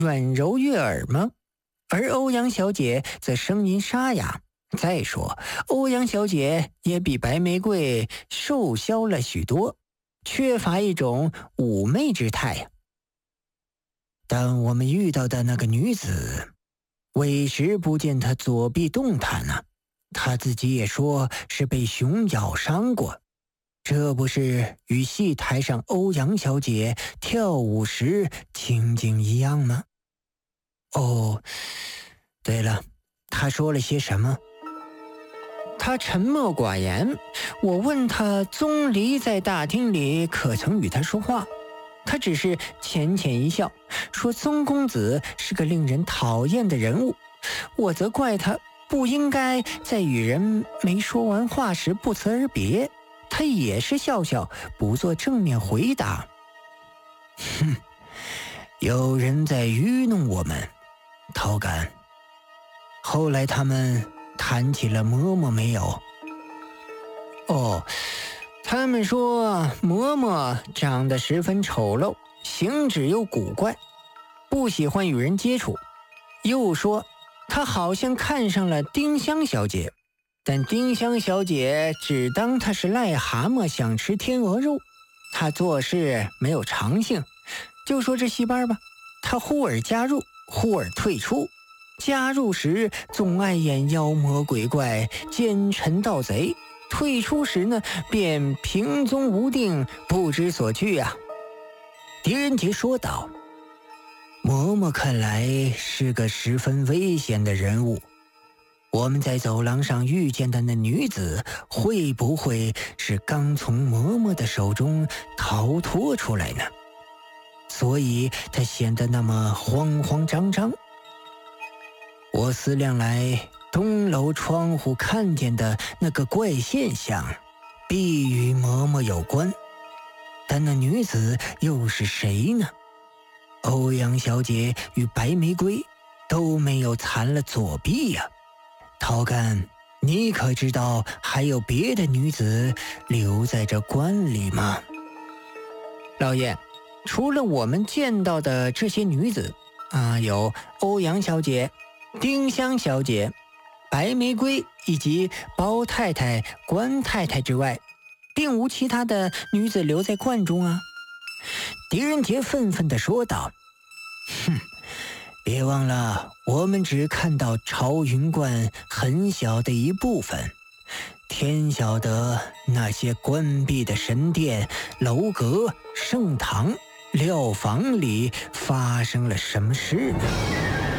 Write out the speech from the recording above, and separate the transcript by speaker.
Speaker 1: 软柔悦耳吗？而欧阳小姐则声音沙哑。再说，欧阳小姐也比白玫瑰瘦削了许多，缺乏一种妩媚之态呀。但我们遇到的那个女子，委实不见她左臂动弹呢，她自己也说是被熊咬伤过，这不是与戏台上欧阳小姐跳舞时情景一样吗？哦，对了，她说了些什么？他沉默寡言，我问他宗离在大厅里可曾与他说话，他只是浅浅一笑，说宗公子是个令人讨厌的人物。我则怪他不应该在与人没说完话时不辞而别，他也是笑笑，不做正面回答。哼，有人在愚弄我们，陶干。后来他们谈起了嬷嬷没有？哦，他们说嬷嬷长得十分丑陋，行止又古怪，不喜欢与人接触。又说她好像看上了丁香小姐，但丁香小姐只当她是癞蛤蟆想吃天鹅肉，她做事没有长性。就说这戏班吧，她忽而加入，忽而退出。加入时总爱演妖魔鬼怪、奸臣盗贼，退出时呢便平踪无定，不知所去啊。狄仁杰说道：嬷嬷看来是个十分危险的人物，我们在走廊上遇见的那女子，会不会是刚从嬷嬷的手中逃脱出来呢？所以她显得那么慌慌张张。我思量来，东楼窗户看见的那个怪现象，必与嬷嬷有关。但那女子又是谁呢？欧阳小姐与白玫瑰都没有残了左臂呀。陶干，你可知道还有别的女子留在这关里吗？老爷，除了我们见到的这些女子有欧阳小姐、丁香小姐、白玫瑰以及包太太、关太太之外，并无其他的女子留在观中啊。狄仁杰愤愤地说道：哼，别忘了，我们只看到朝云观很小的一部分，天晓得那些关闭的神殿、楼阁、圣堂、料房里发生了什么事呢？